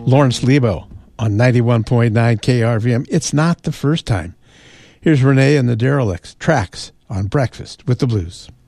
Lawrence Lebo on 91.9 KRVM. It's not the first time. Here's Renee and the Derelicts, Tracks on Breakfast with the Blues.